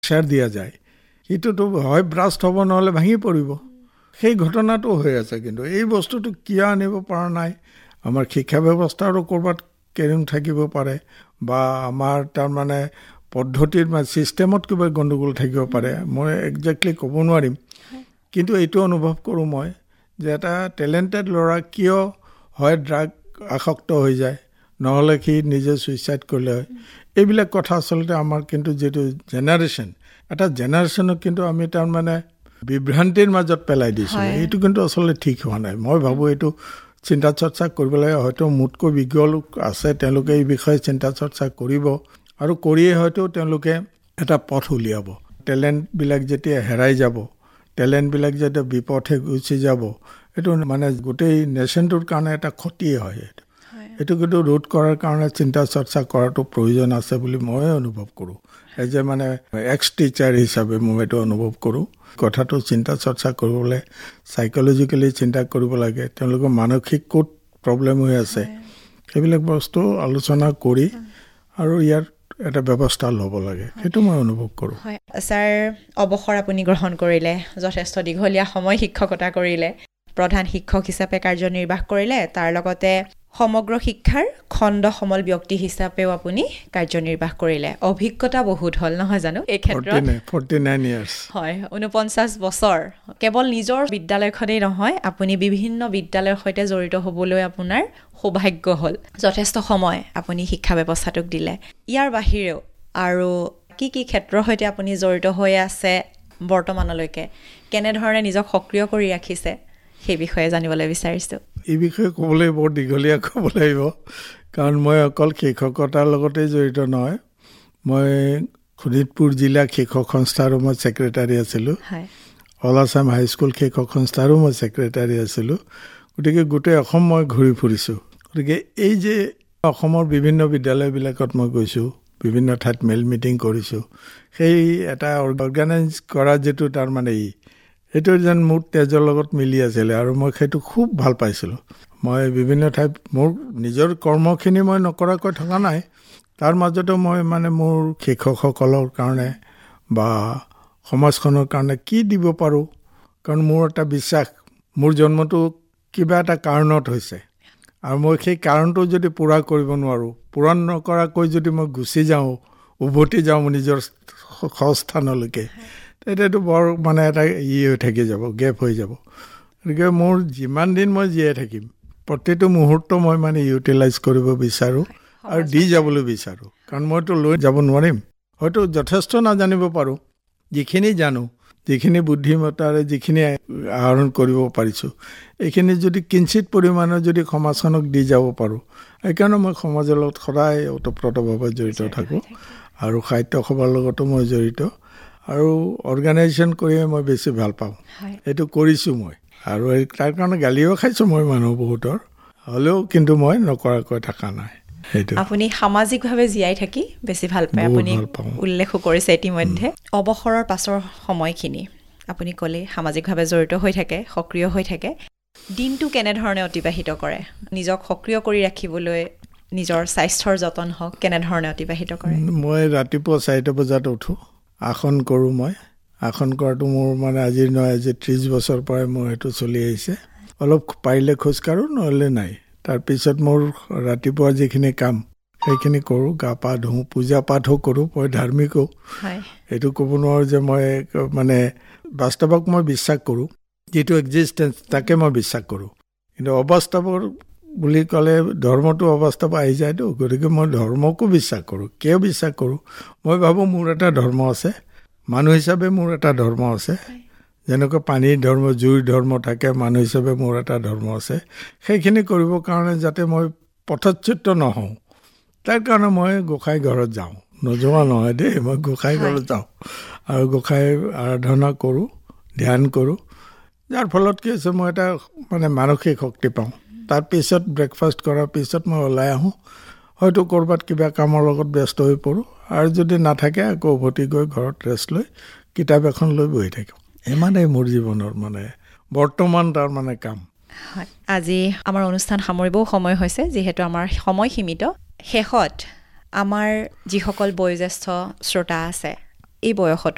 Share দিয়া যায়, সেইটোতো হয় ব্ৰাষ্ট হ'ব নহ'লে ভাঙি পৰিব। সেই ঘটনাটো হৈ আছে। কিন্তু এই বস্তুটো কিয় আনিব পৰা নাই? আমাৰ শিক্ষা ব্যৱস্থাৰো ক'ৰবাত কেৰিং থাকিব পাৰে, বা আমাৰ তাৰমানে পদ্ধতিৰ ছিষ্টেমত কিবা গণ্ডগোল থাকিব পাৰে। মই একজেক্টলি ক'ব নোৱাৰিম, কিন্তু এইটো অনুভৱ কৰোঁ মই যে এটা টেলেণ্টেড ল'ৰা কিয় হয় ড্ৰাগ আসক্ত হৈ যায়, নহ'লে সি নিজে ছুইচাইড কৰিলে হয়। এইবিলাক কথা আচলতে আমাৰ কিন্তু যিটো জেনেৰেশ্যন, এটা জেনেৰেশ্যনক কিন্তু আমি তাৰমানে বিভ্ৰান্তিৰ মাজত পেলাই দিছোঁ। এইটো কিন্তু আচলতে ঠিক হোৱা নাই। মই ভাবোঁ এইটো চিন্তা চৰ্চা কৰিব লাগে। হয়তো মোতকৈ বিজ্ঞ লোক আছে, তেওঁলোকে এই বিষয়ে চিন্তা চৰ্চা কৰিব, আৰু কৰিয়ে হয়তো তেওঁলোকে এটা পথ উলিয়াব। টেলেণ্টবিলাক যেতিয়া হেৰাই যাব, টেলেণ্টবিলাক যেতিয়া বিপথে গুচি যাব, এইটো মানে গোটেই নেশ্যনটোৰ কাৰণে এটা ক্ষতিয়ে হয়। এইটো কিন্তু ৰোধ কৰাৰ কাৰণে চিন্তা চৰ্চা কৰাটো প্ৰয়োজন আছে বুলি মই অনুভৱ কৰোঁ। এজ এ মানে এক্স টিচাৰ হিচাপে মই এইটো অনুভৱ কৰোঁ। কথাটো চিন্তা চৰ্চা কৰিবলৈ চাইক'লজিকেলি চিন্তা কৰিব লাগে। তেওঁলোকৰ মানসিক ক'ত প্ৰব্লেম হৈ আছে, সেইবিলাক বস্তু আলোচনা কৰি আৰু ইয়াৰ এটা ব্যৱস্থা ল'ব লাগে, সেইটো মই অনুভৱ কৰোঁ। হয় ছাৰ, অৱসৰ আপুনি গ্ৰহণ কৰিলে, যথেষ্ট দীঘলীয়া সময় শিক্ষকতা কৰিলে, প্ৰধান শিক্ষক হিচাপে কাৰ্যনিৰ্বাহ কৰিলে, তাৰ লগতে সমগ্ৰ শিক্ষাৰ খণ্ড সমল ব্যক্তি হিচাপেও আপুনি কাৰ্যনিৰ্বাহ কৰিলে। অভিজ্ঞতা বহুত হ'ল নহয় জানো এই ক্ষেত্ৰত? 49 years। হয়, 49 বছৰ। কেৱল নিজৰ বিদ্যালয়খনেই নহয়, আপুনি বিভিন্ন বিদ্যালয়ৰ সৈতে জড়িত হ'বলৈ আপোনাৰ সৌভাগ্য হ'ল। যথেষ্ট সময় আপুনি শিক্ষা ব্যৱস্থাটোক দিলে। ইয়াৰ বাহিৰেও আৰু কি কি ক্ষেত্ৰৰ সৈতে আপুনি জড়িত হৈ আছে বৰ্তমানলৈকে? কেনেধৰণে নিজক সক্ৰিয় কৰি ৰাখিছে, সেই বিষয়ে জানিবলৈ বিচাৰিছোঁ। এই বিষয়ে ক'বলৈ বৰ দীঘলীয়া ক'ব লাগিব, কাৰণ মই অকল শিক্ষকতাৰ লগতে জড়িত নহয়। মই শোণিতপুৰ জিলা শিক্ষক সংস্থাৰো মই ছেক্ৰেটাৰী আছিলোঁ। অল আছাম হাইস্কুল শিক্ষক সংস্থাৰো মই ছেক্ৰেটাৰী আছিলোঁ। গতিকে গোটেই অসম মই ঘূৰি ফুৰিছোঁ। গতিকে এই যে অসমৰ বিভিন্ন বিদ্যালয়বিলাকত মই গৈছোঁ, বিভিন্ন ঠাইত মেল মিটিং কৰিছোঁ, সেই এটা অৰ্গেনাইজ কৰা যিটো তাৰমানে সেইটো যেন মোৰ তেজৰ লগত মিলি আছিলে, আৰু মই সেইটো খুব ভাল পাইছিলোঁ। মই বিভিন্ন ঠাইত মোৰ নিজৰ কৰ্মখিনি মই নকৰাকৈ থকা নাই, তাৰ মাজতো মই মানে মোৰ শিক্ষকসকলৰ কাৰণে বা সমাজখনৰ কাৰণে কি দিব পাৰোঁ। কাৰণ মোৰ এটা বিশ্বাস, মোৰ জন্মটো কিবা এটা কাৰণত হৈছে, আৰু মই সেই কাৰণটো যদি পূৰা কৰিব নোৱাৰোঁ, পূৰণ নকৰাকৈ যদি মই গুচি যাওঁ, উভতি যাওঁ নিজৰ স্থানলৈকে, তেতিয়াতো বৰ মানে এটা হৈ থাকি যাব, গেপ হৈ যাব। গতিকে মোৰ যিমান দিন মই জীয়াই থাকিম, প্ৰতিটো মুহূৰ্ত মই মানে ইউটিলাইজ কৰিব বিচাৰোঁ আৰু দি যাবলৈ বিচাৰোঁ। কাৰণ মইতো লৈ যাব নোৱাৰিম, হয়তো যথেষ্ট নাজানিব পাৰোঁ, যিখিনি জানো, যিখিনি বুদ্ধিমত্তাৰে যিখিনি আহৰণ কৰিব পাৰিছোঁ, এইখিনি যদি কিঞ্চিত পৰিমাণে যদি সমাজখনক দি যাব পাৰোঁ, সেইকাৰণে মই সমাজৰ লগত সদায় ওতঃপ্ৰোতভাৱে জড়িত থাকোঁ, আৰু সাহিত্য সভাৰ লগতো মই জড়িত, আৰু অৰ্গেনাইজেশ্যন কৰিয়ে মই বেছি ভাল পাওঁ। এইটো কৰিছোঁ মই, আৰু তাৰ কাৰণে গালিও খাইছোঁ মই মানুহ বহুতৰ, হ'লেও কিন্তু মই নকৰাকৈ থকা নাই। সেইটো আপুনি সামাজিকভাৱে জীয়াই থাকি বেছি ভাল পায়, আপুনি উল্লেখো কৰিছে ইতিমধ্যে। অৱসৰৰ পাছৰ সময়খিনি আপুনি ক'লে সামাজিকভাৱে জড়িত হৈ থাকে, সক্ৰিয় হৈ থাকে। দিনটো কেনেধৰণে অতিবাহিত কৰে? নিজক সক্ৰিয় কৰি ৰাখিবলৈ নিজৰ স্বাস্থ্যৰ যতন হওক, কেনেধৰণে অতিবাহিত কৰে? মই ৰাতিপুৱা 4টা বজাত উঠোঁ, আসন কৰোঁ। মই আসন কৰাটো মোৰ মানে আজিৰ নহয়, আজি 30 বছৰ পৰাই মোৰ সেইটো চলি আহিছে। অলপ পাৰিলে খোজকাঢ়োঁ, নহ'লে নাই। তাৰপিছত মোৰ ৰাতিপুৱা যিখিনি কাম সেইখিনি কৰোঁ, গা পা ধুওঁ, পূজা পাঠো কৰোঁ। মই ধাৰ্মিকো, এইটো ক'ব নোৱাৰোঁ যে মই মানে বাস্তৱক মই বিশ্বাস কৰোঁ, যিটো এক্সিষ্টেঞ্চ তাকে মই বিশ্বাস কৰোঁ। কিন্তু অবাস্তৱৰ বুলি ক'লে ধৰ্মটো অবাস্তৱ আহি যায়তো, গতিকে মই ধৰ্মকো বিশ্বাস কৰোঁ। কিয় বিশ্বাস কৰোঁ? মই ভাবোঁ মোৰ এটা ধৰ্ম আছে, মানুহ হিচাপে মোৰ এটা ধৰ্ম আছে। যেনেকৈ পানীৰ ধৰ্ম, জুইৰ ধৰ্ম থাকে, মানুহ হিচাপে মোৰ এটা ধৰ্ম আছে। সেইখিনি কৰিবৰ কাৰণে যাতে মই পথচ্যুত নহওঁ, তাৰ কাৰণে মই গোসাঁই ঘৰত যাওঁ। নোযোৱা নহয় দেই, মই গোসাঁই ঘৰত যাওঁ আৰু গোসাঁই আৰাধনা কৰোঁ, ধ্যান কৰোঁ। যাৰ ফলত কি হৈছে, মই এটা মানে মানসিক শক্তি পাওঁ। তাৰপিছত ব্ৰেকফাষ্ট কৰাৰ পিছত মই ওলাই আহোঁ, হয়তো ক'ৰবাত কিবা কামৰ লগত ব্যস্ত হৈ পৰোঁ, আৰু যদি নাথাকে আকৌ উভতি গৈ ঘৰত ৰেষ্ট লৈ কিতাপ এখন লৈ বহি থাকোঁ। ইমানেই মোৰ জীৱনৰ মানে বৰ্তমান তাৰ মানে কাম। হয়, আজি আমাৰ অনুষ্ঠান সামৰিবও সময় হৈছে, যিহেতু আমাৰ সময় সীমিত। শেষত আমাৰ যিসকল বয়োজ্যেষ্ঠ শ্ৰোতা আছে, এই বয়সতো